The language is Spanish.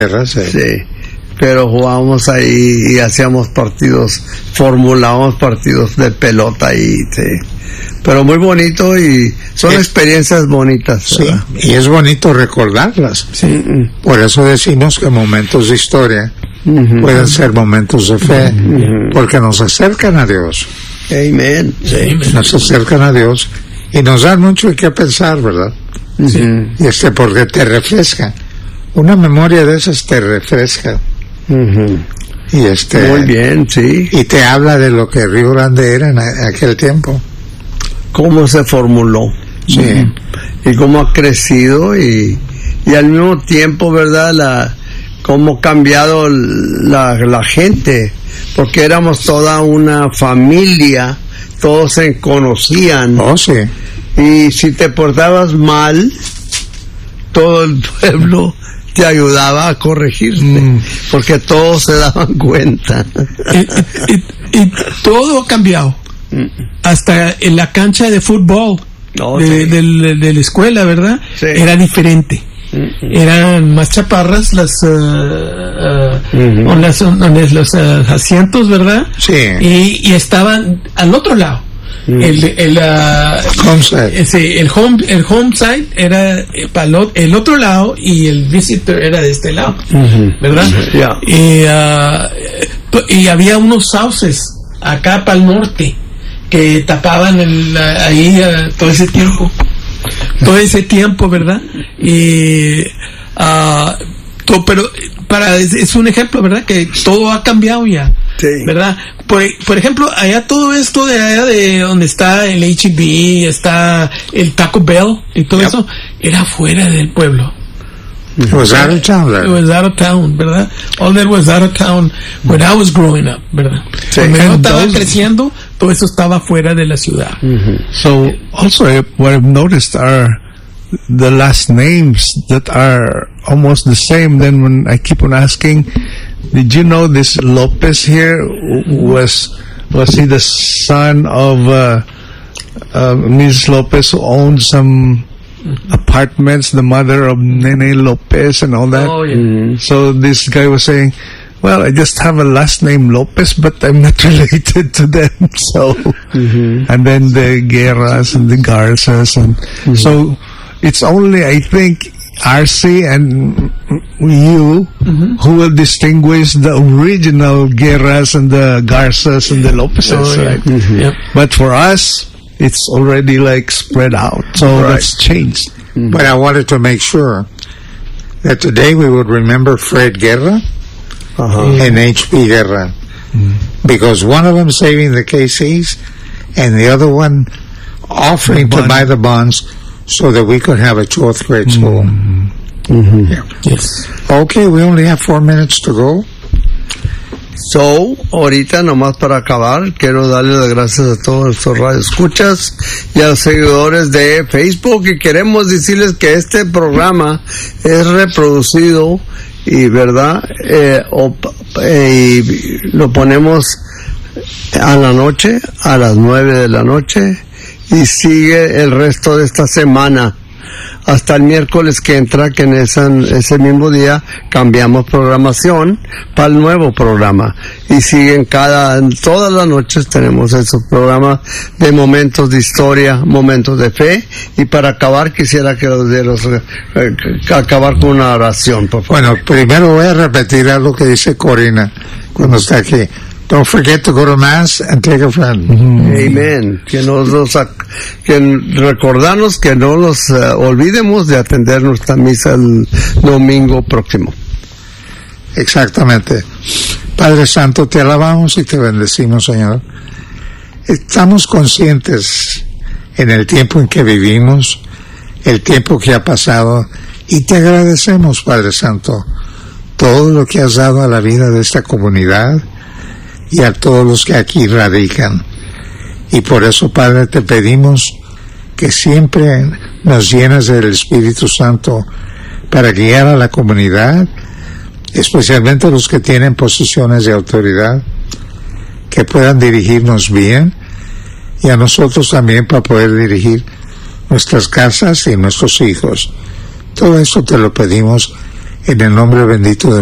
Sí, pero jugábamos ahí y hacíamos partidos, formulábamos partidos de pelota ahí, sí. Pero muy bonito y son experiencias bonitas, ¿verdad? Sí, y es bonito recordarlas. Sí. Por eso decimos que momentos de historia pueden ser momentos de fe, porque nos acercan a Dios. Amén. Sí, nos acercan a Dios y nos dan mucho en qué pensar, ¿verdad? Sí. Y porque te refresca. Una memoria de esas te refresca. Y muy bien, sí. Y te habla de lo que Río Grande era en aquel tiempo. Cómo se formuló. Sí. Y cómo ha crecido y al mismo tiempo, ¿verdad? Cómo ha cambiado la gente, porque éramos toda una familia, todos se conocían. Oh, sí. Y si te portabas mal, todo el pueblo te ayudaba a corregirte, porque todos se daban cuenta. Y todo ha cambiado. Hasta en la cancha de fútbol de la escuela, ¿verdad? Sí. Era diferente. Eran más chaparras los asientos, ¿verdad? Sí. Y estaban al otro lado. El home side era para el otro lado y el visitor era de este lado, ¿verdad? Yeah. Y había unos sauces acá para el norte que tapaban ahí todo ese tiempo, ¿verdad? Y pero es un ejemplo, ¿verdad? Que todo ha cambiado ya, sí. ¿verdad? Por ejemplo, allá todo esto de allá de donde está el H-E-B, está el Taco Bell y todo eso, era fuera del pueblo. It was out of town, right? It was out of town, ¿verdad? All that was out of town when I was growing up, ¿verdad? Sí. Cuando yo estaba creciendo, todo eso estaba fuera de la ciudad. So, also, what I've noticed are the last names that are almost the same. Then when I keep on asking, did you know this Lopez here was he the son of Ms. Lopez, who owned some apartments, the mother of Nene Lopez and all that? Oh, yeah. So this guy was saying, well, I just have a last name Lopez, but I'm not related to them. So, and then the Guerras and the Garzas, and so it's only, I think, RC and you who will distinguish the original Guerras and the Garzas and the Lopezes, right? Yep. But for us, it's already like spread out, so that's changed. But I wanted to make sure that today we would remember Fred Guerra and H.P. Guerra, because one of them saving the KCs and the other one offering to buy the bonds so that we could have a 12th grade school. Yeah. Yes. Okay, we only have 4 minutes to go. So, ahorita nomás para acabar, quiero darle las gracias a todos nuestros radioescuchas y a los seguidores de Facebook, y queremos decirles que este programa es reproducido y verdad y lo ponemos a la noche, a las 9 de la noche, y sigue el resto de esta semana hasta el miércoles que entra, que en ese mismo día cambiamos programación para el nuevo programa, y siguen todas las noches tenemos esos programas de momentos de historia, momentos de fe. Y para acabar quisiera que acabar con una oración, por favor. Bueno, primero voy a repetir algo que dice Corina cuando está aquí. Don't forget to go to Mass and take a friend. Amen. Que recordarnos que no nos olvidemos de atender nuestra misa el domingo próximo. Exactamente. Padre Santo, te alabamos y te bendecimos, Señor. Estamos conscientes en el tiempo en que vivimos, el tiempo que ha pasado, y te agradecemos, Padre Santo, todo lo que has dado a la vida de esta comunidad y a todos los que aquí radican. Y por eso, Padre, te pedimos que siempre nos llenes del Espíritu Santo para guiar a la comunidad, especialmente a los que tienen posiciones de autoridad, que puedan dirigirnos bien, y a nosotros también para poder dirigir nuestras casas y nuestros hijos. Todo esto te lo pedimos en el nombre bendito de